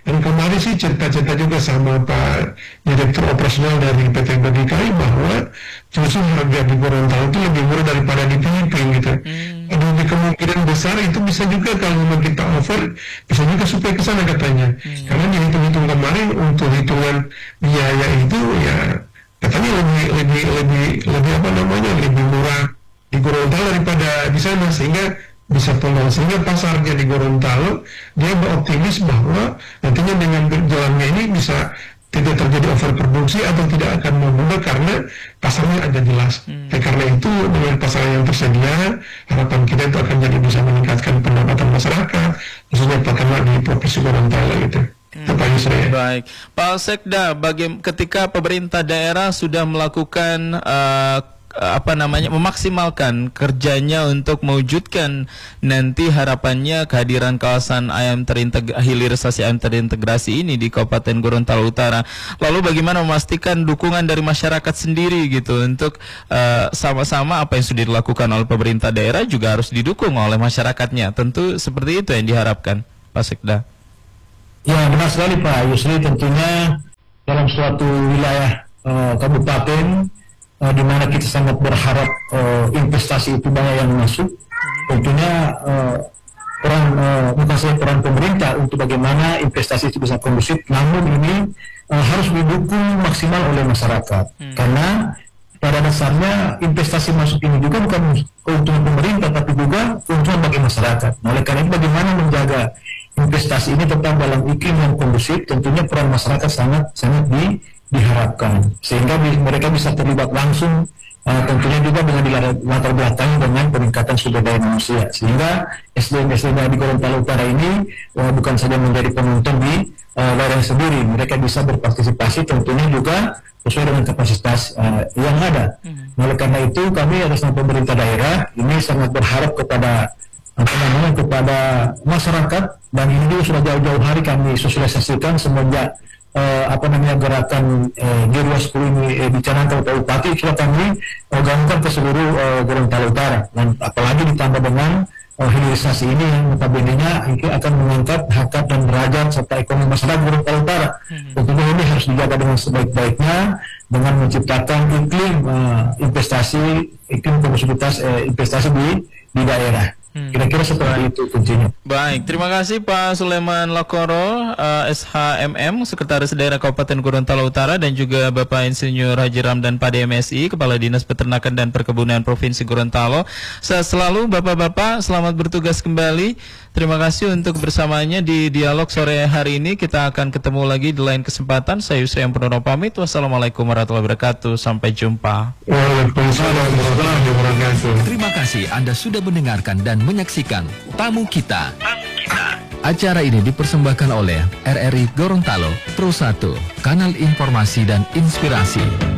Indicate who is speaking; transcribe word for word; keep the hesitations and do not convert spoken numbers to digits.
Speaker 1: Dan kemarin sih cerita-cerita juga sama Pak Direktur Operasional dari P T B D K I bahwa justru harga di Gorontalo itu lebih murah daripada di Filipina gitu.
Speaker 2: Hmm.
Speaker 1: Dan di kemungkinan besar itu bisa juga kalau memang kita over, bisa juga supaya ke sana katanya.
Speaker 2: Hmm.
Speaker 1: Karena di hitung-hitung kemarin untuk hitungan biaya itu ya katanya lebih lebih lebih lebih apa namanya lebih murah di Gorontalo daripada di sana, sehingga bisa peluang, sehingga pasarnya di Gorontalo dia beroptimis bahwa nantinya dengan berjalannya ini bisa tidak terjadi overproduksi atau tidak akan membludak karena pasarnya ada jelas.
Speaker 2: Hmm.
Speaker 1: Dan karena itu dengan pasar yang tersedia, harapan kita itu akan jadi bisa meningkatkan pendapatan masyarakat, khususnya peternak di Provinsi Gorontalo gitu.
Speaker 2: Hmm.
Speaker 1: Itu Pak Yusri.
Speaker 2: Baik, Pak Sekda, bagaimana ketika pemerintah daerah sudah melakukan uh, apa namanya memaksimalkan kerjanya untuk mewujudkan nanti harapannya kehadiran kawasan ayam terintegrasi, hilirisasi ayam terintegrasi ini di Kabupaten Gorontalo Utara. Lalu bagaimana memastikan dukungan dari masyarakat sendiri gitu untuk uh, sama-sama apa yang sudah dilakukan oleh pemerintah daerah juga harus didukung oleh masyarakatnya. Tentu seperti itu yang diharapkan, Pak Sekda.
Speaker 3: Ya, benar sekali Pak Yusri. Tentunya dalam suatu wilayah uh, kabupaten Uh, di mana kita sangat berharap uh, investasi itu banyak yang masuk, tentunya uh, peran uh, bukan saja peran pemerintah untuk bagaimana investasi itu bisa kondusif, namun ini uh, harus didukung maksimal oleh masyarakat. Hmm. Karena pada dasarnya investasi masuk ini juga bukan keuntungan pemerintah, tapi juga keuntungan bagi masyarakat. Nah, oleh karena itu bagaimana menjaga investasi ini tetap dalam iklim yang kondusif, tentunya peran masyarakat sangat sangat di diharapkan, sehingga mereka bisa terlibat langsung, uh, tentunya juga dengan dilatar belakang dengan peningkatan sumber daya manusia, sehingga S D M S D M di Gorontalo Utara ini uh, bukan saja menjadi penonton di uh, daerah sendiri, mereka bisa berpartisipasi tentunya juga sesuai dengan kapasitas uh, yang ada. Hmm. Oleh karena itu kami atas nama pemerintah daerah ini sangat berharap kepada apa namanya kepada masyarakat, dan ini juga sudah jauh-jauh hari kami sosialisasikan semenjak Uh, apa namanya gerakan uh, G dua sepuluh ini uh, dicanangkan oleh Bupati, sudah kami uh, gabungkan ke seluruh uh, Gorontalo Utara, dan apalagi ditambah dengan uh, hilirisasi ini yang notabene-nya ini akan mengangkat harkat dan derajat serta ekonomi masyarakat Gorontalo Utara. Hmm. Tentunya ini harus dijaga dengan sebaik-baiknya dengan menciptakan iklim uh, investasi, iklim kondusivitas uh, investasi di di daerah. Hmm. Kira-kira seperti itu kuncinya.
Speaker 2: Baik, terima kasih Pak Sulaiman Lokoro, uh, S H M M, Sekretaris Daerah Kabupaten Gorontalo Utara, dan juga Bapak Insinyur Haji Ramdan Pade M Si, Kepala Dinas Peternakan dan Perkebunan Provinsi Gorontalo. Sehat selalu Bapak-bapak, selamat bertugas kembali. Terima kasih untuk bersamanya di dialog sore hari ini. Kita akan ketemu lagi di lain kesempatan. Saya Yusri yang Purnomo pamit. Wassalamualaikum warahmatullahi wabarakatuh. Sampai jumpa.
Speaker 1: Waalaikumsalam warahmatullahi wabarakatuh.
Speaker 4: Terima kasih Anda sudah mendengarkan dan menyaksikan Tamu Kita. Acara ini dipersembahkan oleh R R I Gorontalo Pro satu, kanal informasi dan inspirasi.